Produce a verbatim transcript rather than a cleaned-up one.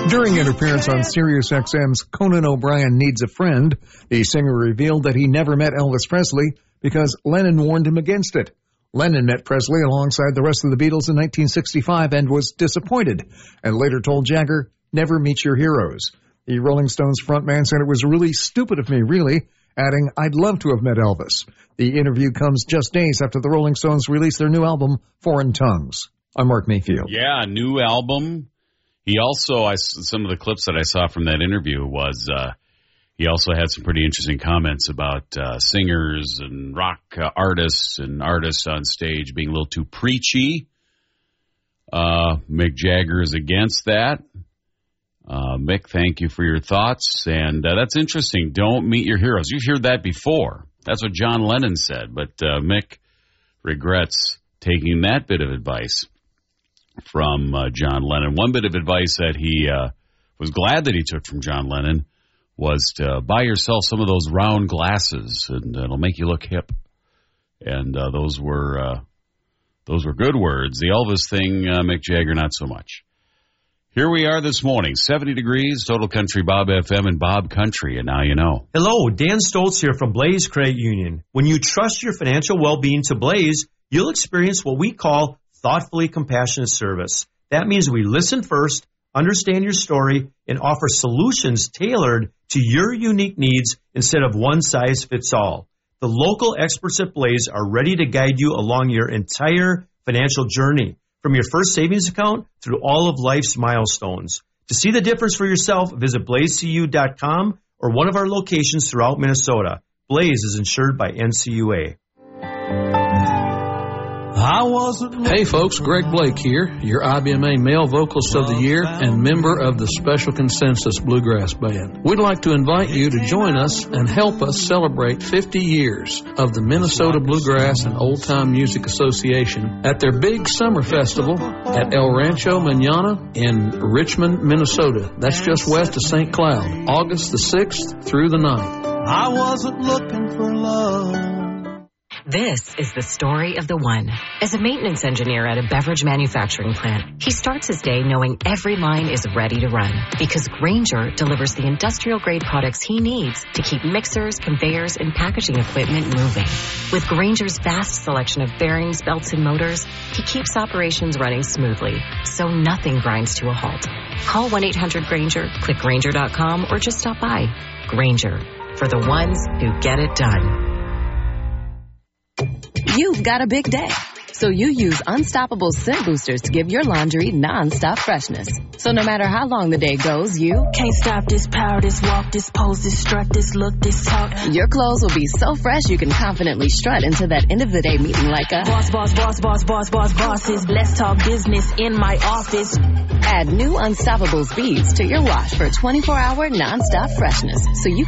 During an appearance on SiriusXM's Conan O'Brien Needs a Friend, the singer revealed that he never met Elvis Presley because Lennon warned him against it. Lennon met Presley alongside the rest of the Beatles in nineteen sixty-five and was disappointed, and later told Jagger, "Never meet your heroes." The Rolling Stones frontman said it was really stupid of me, really, adding, "I'd love to have met Elvis." The interview comes just days after the Rolling Stones released their new album, Foreign Tongues. I'm Mark Mayfield. Yeah, new album. He also, I, some of the clips that I saw from that interview was, uh, he also had some pretty interesting comments about uh, singers and rock uh, artists and artists on stage being a little too preachy. Uh, Mick Jagger is against that. Uh, Mick, thank you for your thoughts. And uh, that's interesting. Don't meet your heroes. You've heard that before. That's what John Lennon said. But uh, Mick regrets taking that bit of advice from uh, John Lennon. One bit of advice that he uh, was glad that he took from John Lennon was to buy yourself some of those round glasses, and uh, it'll make you look hip. And uh, those were uh, those were good words. The Elvis thing, uh, Mick Jagger, not so much. Here we are this morning, seventy degrees, Total Country Bob F M and Bob Country, and now you know. Hello, Dan Stoltz here from Blaze Credit Union. When you trust your financial well-being to Blaze, you'll experience what we call thoughtfully compassionate service. That means we listen first, understand your story, and offer solutions tailored to your unique needs instead of one size fits all. The local experts at Blaze are ready to guide you along your entire financial journey, from your first savings account through all of life's milestones. To see the difference for yourself, visit blaze c u dot com or one of our locations throughout Minnesota. Blaze is insured by N C U A. Hey folks, Greg Blake here, your I B M A Male Vocalist of the Year and member of the Special Consensus Bluegrass Band. We'd like to invite you to join us and help us celebrate fifty years of the Minnesota Bluegrass and Old Time Music Association at their big summer festival at El Rancho Mañana in Richmond, Minnesota. That's just west of Saint Cloud, August the sixth through the ninth. I wasn't looking for love. This is the story of the one. As a maintenance engineer at a beverage manufacturing plant, he starts his day knowing every line is ready to run because Grainger delivers the industrial-grade products he needs to keep mixers, conveyors, and packaging equipment moving. With Grainger's vast selection of bearings, belts, and motors, he keeps operations running smoothly, so nothing grinds to a halt. Call one eight hundred Grainger, click Grainger dot com, or just stop by. Grainger, for the ones who get it done. You've got a big day, so you use Unstoppable Scent Boosters to give your laundry non-stop freshness. So no matter how long the day goes, you can't stop this power, this walk, this pose, this strut, this look, this talk. Your clothes will be so fresh you can confidently strut into that end of the day meeting like a boss, boss, boss, boss, boss, boss, bosses. Let's talk business in my office. Add new Unstoppables beads to your wash for twenty-four hour non-stop freshness, so you